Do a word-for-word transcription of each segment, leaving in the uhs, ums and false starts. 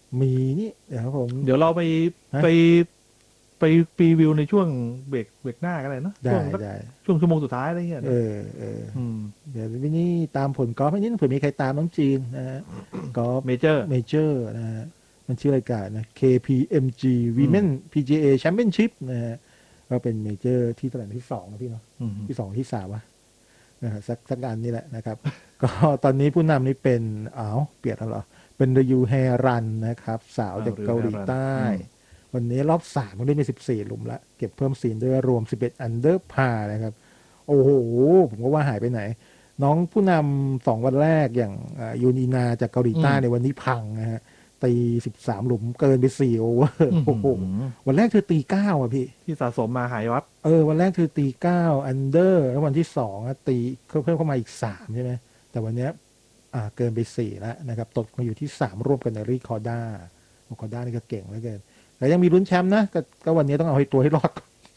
มีนี่เดี๋ยวครับผมเดี๋ยวเราไปฮะไปไปพรีวิวในช่วงเบรกเบรกหน้ากันเลยเนาะช่วได้งสักได้ช่วงชั่วโมงสุดท้ายอะไรเงี้ยเอเนาะอเอออืมเดี๋ยววันนี้ตามผลกอล์ฟให้นิดนึงเผื่อมีใครตามน้องจีนนะฮะกอล์ฟเมเจอร์เมเจอร์นะฮะมันชื่อรายการนะ เค พี เอ็ม จีอืม Women พี จี เอ Championship นะฮะก็เป็นเมเจอร์ที่ตำแหน่งที่สองนะพี่เนาะอืมที่สองที่สามวะนะฮะสักสักอันนี่แหละนะครับก็ตอนนี้ผู้นำนี่เป็นอ้าวเปลี่ยนแล้วเหรอเป็นรยูแฮรันนะครับสาวอ่าจากหรือเกาหลีแฮรันใต้อืมวันนี้รอบสามก็เล่นไปสิบสี่หลุมละเก็บเพิ่มซีนด้วยรวมสิบเอ็ดอันเดอร์พานะครับ โอ้โห ผมก็ว่าหายไปไหน น้องผู้นำสองวันแรกอย่างอ่ายูนีนาจากเกาหลีอืมใต้ในวันนี้พังนะฮะตีสิบสามหลุมเกินไปสี่โอเวอร์อืโอ้โหมวันแรกเธอตีเก้าอ่ะพี่ที่สะสมมาหายวับเออ วันแรกเธอตีเก้าอันเดอร์แล้ววันที่สองอะตีเพิ่มเพิ่มเข้ามาอีกสามใช่ไหม แต่วันเนี้ยอ่าเกินไปสี่แล้วนะครับตกมาอยู่ที่สามร่วมกันในรีคอร์ด้ารีคอร์ด้านี่ก็เก่งเหลือเกินแต่ยังมีลุ้นแชมป์นะกก็วันนี้ต้องเอาให้ตัวให้รอด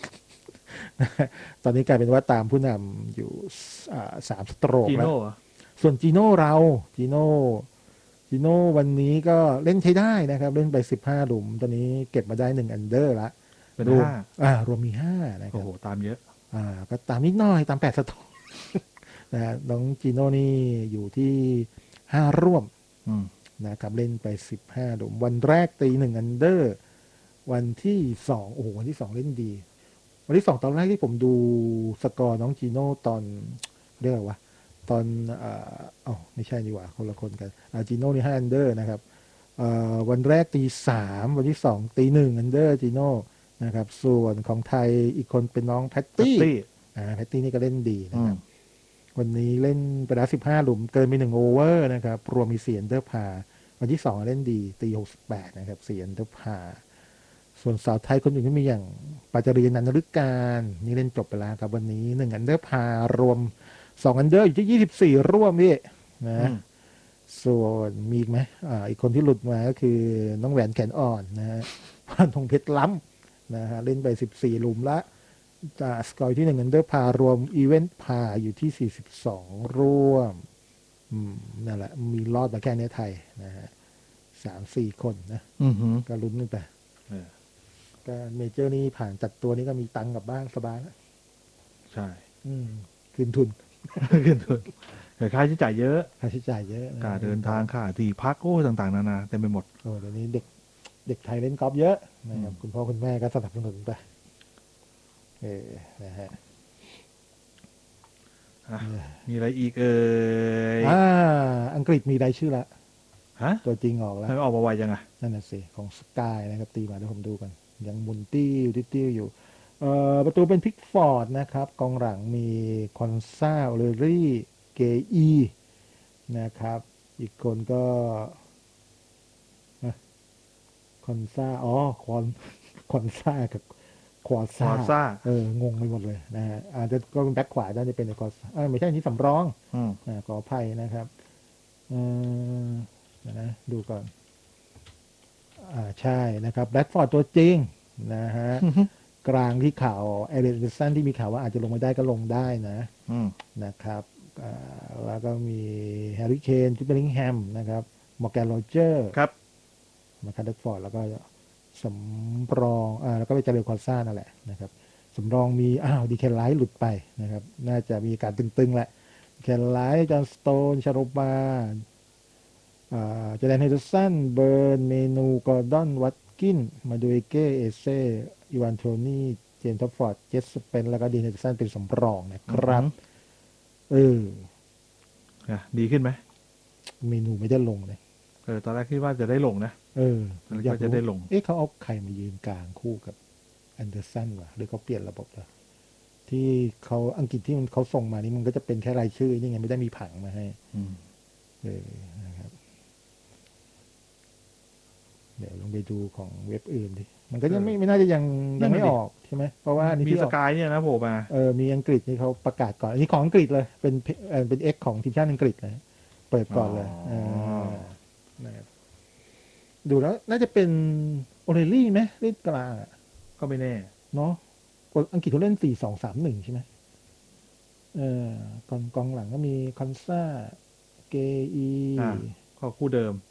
ตอนนี้กลายเป็นว่าตามผู้นำอยู่อ่าสามสโตรกแล้วจีโน่เหรอส่วนจีโน่เราจีโน่จีโน่วันนี้ก็เล่นใช้ได้นะครับ เล่นไปสิบห้าหลุม ตอนนี้เก็บมาได้หนึ่งอันเดอร์ละรวมเป็นห้าอ่ารวมมีห้านะคโอ้รับโหตามเยอะอ่าก็ตามนิดหน่อยตามแปดสโตรกนะฮะน้องจีโน่นี่อยู่ที่ห้าร่วมอืมนะครับเล่นไปสิบห้าหลุม วันแรกตีหนึ่งอันเดอร์วันที่สองโอ้โหวันที่สองเล่นดี วันที่สองตอนแรกที่ผมดูสกอร์น้องจีโน่ตอนเรียกอะไรวะตอนเอ่ออ๋อไม่ใช่ดีกว่าคนละคนกันอ่าจีโน่นี่ห้าอันเดอร์นะครับเอ่อวันแรกตีสามวันที่สองตีหนึ่งอันเดอร์จีโน่นะครับส่วนของไทยอีกคนเป็นน้องแพตตี้แพตตี้อ่าแพตตี้นี่ก็เล่นดีอืมนะครับวันนี้เล่นไปแล้วสิบห้าหลุมเกินไปหนึ่งโอเวอร์นะครับรวมมีสี่อันเดอร์พาวันที่สองเล่นดีตีหกสิบแปดนะครับสี่อันเดอร์พา ส่วนสาวไทยคนอื่นก็มีอย่างปาจารีนันทฤการนี่เล่นจบไปแล้วครับวันนี้หนึ่งอันเดอร์พารวมสองอันเดอร์อยู่ที่ยี่สิบสี่ร่วมพี่อืนะมส่วนมีอีกไหมอ่าอีกคนที่หลุดมาก็คือน้องแหวนแขนอ่อนนะฮะพานธงเพชรล้ำนะฮะเล่นไปสิบสี่หลุมละจากสกอร์ที่หนึ่งอันเดอร์พารวมอีเวนต์พาอยู่ที่สี่สิบสองร่วมอืมนั่นแหละมีรอดมาแค่ในไทยนะฮะสามสี่คนนะอืมอืมก็ลุ้นกันไปเออก็เมเจอร์นี่ผ่านจัดตัวนี้ก็มีตังค์กลับบ้านสบายแล้วใช่อืมคืนทุนขึ้นทุนแต่ค่าใช้จ่ายเยอะค่าใช้จ่ายเยอะนะค่าเดินทางล่นกอล์ฟค่าที่พักโอ้ต่างๆนานาเต็มไปหมดโอ้เดี๋ยวนี้เด็กเด็กไทยเล่นกอล์ฟเยอะนะอืมครับคุณพ่อคุณแม่ก็สนับสนุนไปเออนะฮะอ่ะมีอะไรอีกเอ่ยอ่าอังกฤษมีรายชื่อละฮะตัวจริงออกแล้วทำไมออกมาไวจังอะนั่นน่ะสิของสกายนะครับตีมาเดี๋ยวผมดูกันยังหมุนติ้วติ้วติ้วอยู่เอ่อประตูเป็นพิกฟอร์ดนะครับกองหลังมีคอนซาโอเลรี่เกอีนะครับอีกคนก็ คอนซาอ๋อคอนคอนซากับควอควซ่าอซ่าเอองงไปหมดเลยนะฮะอาจจะก็เป็นแบ็คขวาน่าจะเป็นในควอซ่าเออไม่ใช่อันนี้สำรองอืมอ่าขออภัยนะครับเออเดี๋ยวนะดูก่อนอ่าใช่นะครับแบ็คฟอร์ดตัวจริงนะฮะกลางที่ข่าวเอเดนสันที่มีข่าวว่าอาจจะลงไม่ได้ก็ลงได้นะอืมนะครับอ่าแล้วก็มีแฮร์รี่เคนจูเบลิงแฮมนะครับมอร์แกนโรเจอร์ครับมาคันเดฟอร์ดแล้วก็สำรองอ่าแล้วก็ไปเจริญควอซ่านั่นแหละนะครับสำรองมีอ้าวดีแคนไลท์หลุดไปนะครับน่าจะมีการตึงๆแหละแคนไลท์จอห์นสโตนชาโรบาอ่าเจแดนเฮนเดอร์สันเบิร์นเมนูกอร์ดอนวัตกินมาดูเอเกเอเซอีวานโทนี่เจมส์ท็อปฟอร์ดเจสสเปนแล้วก็ดีเฮนเดอร์สันเป็นสำรองนะครับเอออ่ะดีขึ้นไหมเมนูไม่ได้ลงเลยเออตอนแรกคิดว่าจะได้ลงนะเออตอนแรกอยากรู้ก็จะได้ลงเอ๊ะเขาเอาใครมายืนกลางคู่กับแอนเดอร์สันวะหรือเขาเปลี่ยนระบบแล้ว ที่เขาอังกฤษที่มันเขาส่งมานี่มันก็จะเป็นแค่รายชื่อนี่ไงไม่ได้มีผังมาให้อืมเออนะครับเดี๋ยวลองไปดูของเว็บอื่นดิมันก็ยังไม่ไม่น่าจะยังยังไม่ออกใช่ไหมเพราะว่าอันนี้มีที่ออกสกายเนี่ยนะโผล่มาเออมีอังกฤษนี่เขาประกาศก่อนอันนี้ของอังกฤษเลยเป็นเออเป็นเอ็กของทีมชาติอังกฤษเลยเปิดก่อนเลยเออนะครับดูแล้วน่าจะเป็นโอเรลลี่ไหมเล่นกลางอะก็ไม่แน่เนาะอังกฤษเขาเล่นสี่สองสามหนึ่งใช่ไหมเออกองกองหลังก็มีคอนซาเกอีอ่าก็คู่เดิม